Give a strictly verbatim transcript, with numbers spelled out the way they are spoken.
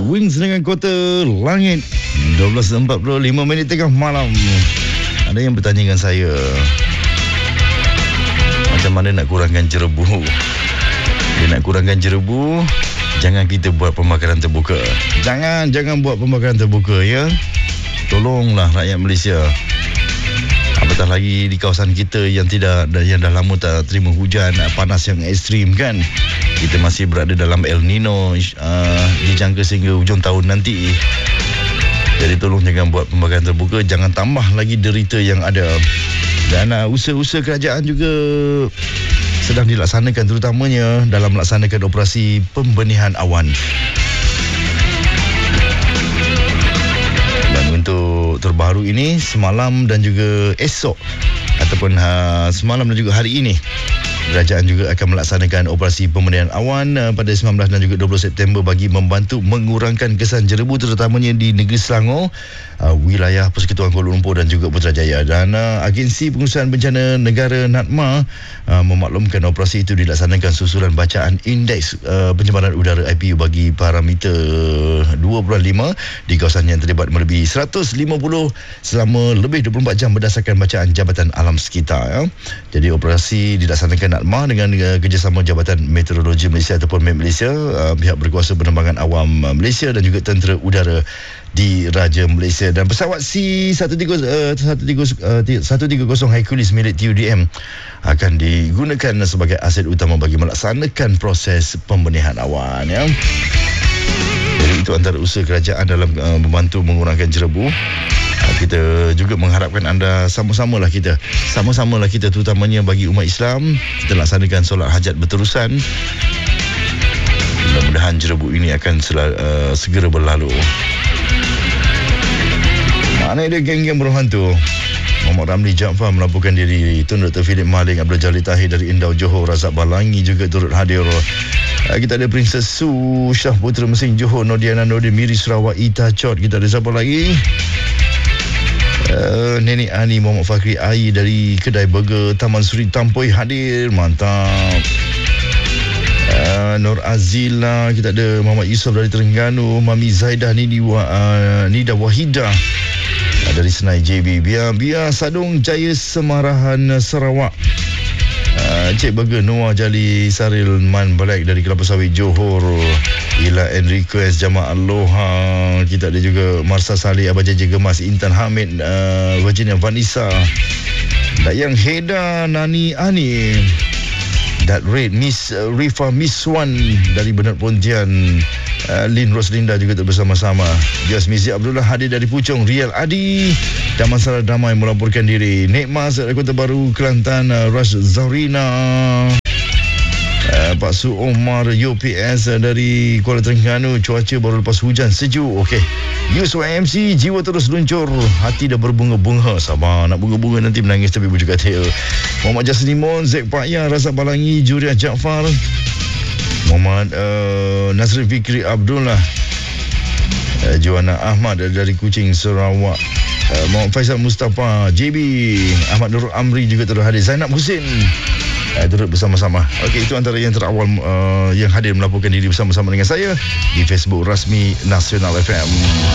Wings dengan Kota Langit. dua belas empat puluh lima minit tengah malam. Ada yang bertanya dengan saya, macam mana nak kurangkan jerebu? Dia nak kurangkan jerebu, jangan kita buat pembakaran terbuka. Jangan, jangan buat pembakaran terbuka, ya. Tolonglah rakyat Malaysia. Apatah lagi di kawasan kita yang tidak, yang dah lama tak terima hujan, panas yang ekstrim kan. Kita masih berada dalam El Nino, uh, dijangka sehingga hujung tahun nanti. Jadi tolong jangan buat pembakaran terbuka, jangan tambah lagi derita yang ada. Dan uh, usaha-usaha kerajaan juga sedang dilaksanakan, terutamanya dalam melaksanakan operasi pembenihan awan. Dan untuk terbaru ini, semalam dan juga esok, ataupun uh, semalam dan juga hari ini, kerajaan juga akan melaksanakan operasi pembenihan awan uh, pada sembilan belas dan juga dua puluh September bagi membantu mengurangkan kesan jerebu, terutamanya di negeri Selangor, uh, wilayah Persekutuan Kuala Lumpur dan juga Putrajaya. Dan uh, Agensi Pengurusan Bencana Negara NADMA uh, memaklumkan operasi itu dilaksanakan susulan bacaan indeks uh, pencemaran udara I P U bagi parameter dua puluh lima di kawasan yang terlibat melebihi seratus lima puluh selama lebih dua puluh empat jam berdasarkan bacaan Jabatan Alam Sekitar, ya. Jadi operasi dilaksanakan NADMA dengan uh, kerjasama Jabatan Meteorologi Malaysia ataupun M E T Malaysia, uh, pihak berkuasa penerbangan awam uh, Malaysia dan juga Tentera Udara di Raja Malaysia. Dan pesawat C seratus tiga puluh Hercules milik T U D M akan digunakan sebagai aset utama bagi melaksanakan proses pembenihan awan, ya. Jadi itu antara usaha kerajaan dalam uh, membantu mengurangkan jerebu. Kita juga mengharapkan anda sama-samalah kita sama-samalah kita terutamanya bagi umat Islam, kita laksanakan solat hajat berterusan. Mudah-mudahan jerebu ini akan sel- uh, segera berlalu. Mana dia geng-geng beruhan tu? Muhammad Ramli Jaafar melaporkan diri. Tun Doktor Philip Maling, Abdul Jalil Tahir dari Indau Johor, Razak Balangi juga turut hadir. Uh, kita ada Princess Su, Syah Putra Mesing Johor, Nodiana Nordin Miri Sarawak, Ita Chot. Kita ada siapa lagi? Uh, Nenek Ani Muhammad Fakri Ai dari Kedai Burger Taman Suri Tampoi hadir. Mantap. uh, Nur Azila, kita ada Muhammad Yusof dari Terengganu, Mami Zaidah Nidi, uh, Nida Wahidah uh, dari Senai J B, Bia Bia Sadung Jaya Semarahan Sarawak, uh, Cik Burger Noah Jali Saril Man Balek dari Kelapa Sawit Johor, Ila Enrico S Jamaah Aloha. Kita ada juga Marsa Saleh, Abah Jaja Gemas, Intan Hamid, uh, Virginia Vanessa, Dayang Heda, Nani Ani, Dat Red, Miss uh, Rifa Miswan dari Bernard Pontian, uh, Lin Roslinda juga bersama-sama. Jas Mizi Abdullah hadir dari Puchong, Rial Adi dan Masalah Damai melaporkan diri. Nek Mas dari Kota Baru Kelantan, uh, Rash Zarina, Uh, Pak Su Omar U P S uh, dari Kuala Terengganu, cuaca baru lepas hujan sejuk. Okey, Yus Y M C, jiwa terus luncur, hati dah berbunga-bunga. Sabar, nak bunga-bunga nanti menangis tapi bujuk hati. Muhammad Jaslimon, Zek Pakya, Razak Balangi, Juriah Jaafar, Muhammad uh, Nazri Fikri Abdullah, uh, Joanna Ahmad dari Kuching Sarawak, uh, Muhammad Faisal Mustafa, J B, Ahmad Nurul Amri juga terus hadir, Zainab Husin Uh, turut bersama-sama. Okey, itu antara yang terawal uh, yang hadir melaporkan diri bersama-sama dengan saya di Facebook rasmi Nasional F M.